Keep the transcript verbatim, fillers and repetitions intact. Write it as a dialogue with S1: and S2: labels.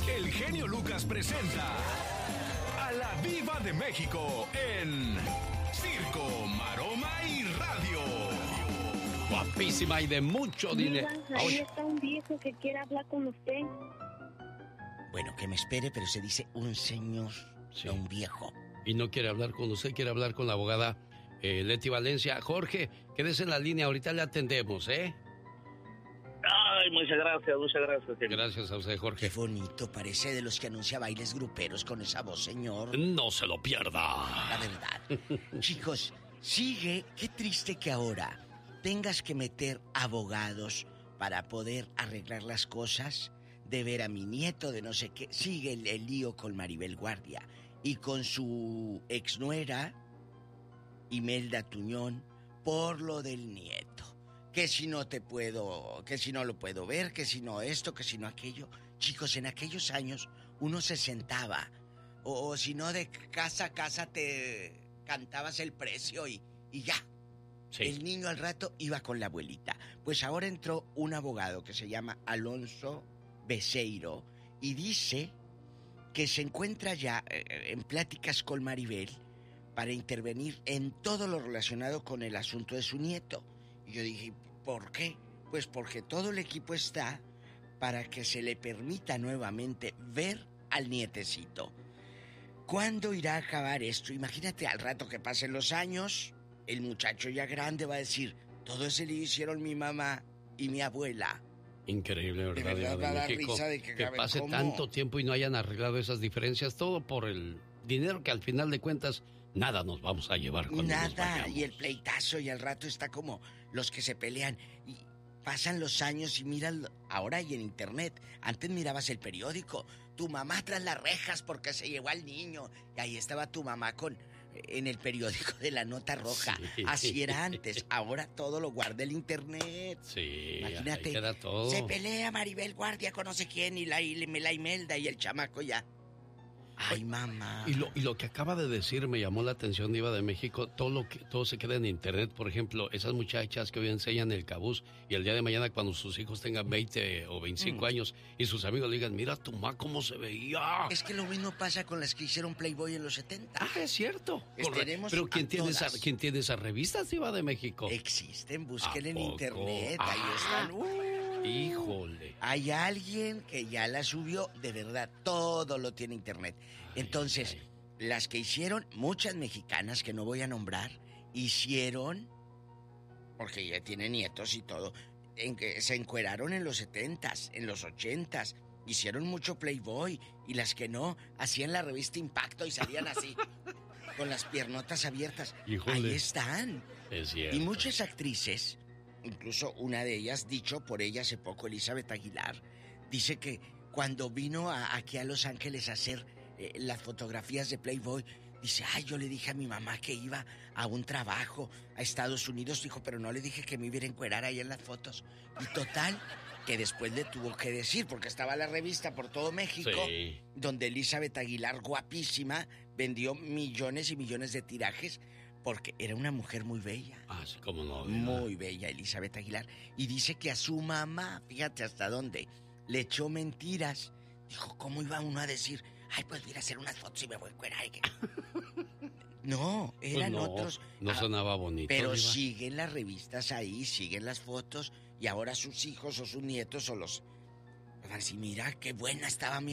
S1: el genio Lucas presenta a la Diva de México en Circo, Maroma y Radio.
S2: Guapísima y de mucho dinero.
S3: Ahí está un viejo que quiere hablar con usted.
S4: Bueno, que me espere, pero se dice un señor, sí, no un viejo.
S2: Y no quiere hablar con usted, quiere hablar con la abogada eh, Leti Valencia. Jorge, quédese en la línea, ahorita le atendemos, ¿eh?
S5: Ay, muchas gracias, muchas gracias.
S2: Gracias a usted, Jorge.
S4: Qué bonito, parece de los que anuncia bailes gruperos con esa voz, señor.
S2: No se lo pierda.
S4: La verdad. Chicos, sigue, qué triste que ahora tengas que meter abogados para poder arreglar las cosas, de ver a mi nieto, de no sé qué. Sigue el, el lío con Maribel Guardia y con su exnuera, Imelda Tuñón, por lo del nieto. Que si no te puedo, que si no lo puedo ver, que si no esto, que si no aquello. Chicos, en aquellos años uno se sentaba, o, o si no de casa a casa te cantabas el precio y, y ya. Sí. El niño al rato iba con la abuelita. Pues ahora entró un abogado que se llama Alonso Becerro y dice que se encuentra ya en pláticas con Maribel para intervenir en todo lo relacionado con el asunto de su nieto. Y yo dije, ¿por qué? Pues porque todo el equipo está para que se le permita nuevamente ver al nietecito. ¿Cuándo irá a acabar esto? Imagínate al rato que pasen los años, el muchacho ya grande va a decir, todo ese le hicieron mi mamá y mi abuela.
S2: Increíble, ¿verdad?
S4: De verdad,
S2: de
S4: va a dar
S2: México,
S4: risa de que,
S2: que pase
S4: ¿cómo?
S2: tanto tiempo y no hayan arreglado esas diferencias, todo por el dinero que al final de cuentas nada nos vamos a llevar cuando
S4: nada,
S2: nos vayamos.
S4: Y el pleitazo y al rato está como los que se pelean y pasan los años y miran ahora y en internet. Antes mirabas el periódico, tu mamá tras las rejas porque se llevó al niño y ahí estaba tu mamá con en el periódico de la nota roja. Sí. Así era antes. Ahora todo lo guarda el internet.
S2: Sí,
S4: imagínate,
S2: ahí queda todo.
S4: Se pelea Maribel Guardia con no sé quién y la, y la Imelda y el chamaco ya. Ay, mamá.
S2: Y lo, y lo que acaba de decir me llamó la atención, Diva de México. Todo lo que todo se queda en internet. Por ejemplo, esas muchachas que hoy enseñan el cabuz y el día de mañana cuando sus hijos tengan veinte o veinticinco mm. años y sus amigos le digan, mira tu mamá cómo se veía.
S4: Es que lo mismo pasa con las que hicieron Playboy en los setenta.
S2: Ah, es cierto.
S4: Tenemos
S2: Pero ¿quién tiene, esa, ¿quién tiene esas revistas, Diva de México?
S4: Existen, busquen en internet. Ah, ahí están. Uh.
S2: Híjole.
S4: Hay alguien que ya la subió, de verdad, todo lo tiene internet. Ay, Entonces, ay. las que hicieron, muchas mexicanas que no voy a nombrar, hicieron, porque ya tienen nietos y todo, en que se encueraron en los setentas, en los ochentas, hicieron mucho Playboy, y las que no, hacían la revista Impacto y salían así, con las piernotas abiertas.
S2: Híjole.
S4: Ahí están.
S2: Es cierto.
S4: Y muchas actrices, incluso una de ellas, dicho por ella hace poco, Elizabeth Aguilar, dice que cuando vino a, aquí a Los Ángeles a hacer eh, las fotografías de Playboy, dice, ay, yo le dije a mi mamá que iba a un trabajo a Estados Unidos, dijo, pero no le dije que me iba a encuerar ahí en las fotos. Y total, que después le tuvo que decir, porque estaba la revista por todo México, sí, donde Elizabeth Aguilar, guapísima, vendió millones y millones de tirajes, porque era una mujer muy bella.
S2: Ah, sí, cómo no.
S4: Muy bella, Elizabeth Aguilar. Y dice que a su mamá, fíjate hasta dónde, le echó mentiras. Dijo, ¿cómo iba uno a decir, ay, pues voy a ir a hacer unas fotos y me voy a encuerar? No, eran
S2: pues no,
S4: otros.
S2: No ah, sonaba bonito.
S4: Pero
S2: Diva.
S4: Siguen las revistas ahí, siguen las fotos, y ahora sus hijos o sus nietos o los... Van a decir, mira, qué buena estaba mi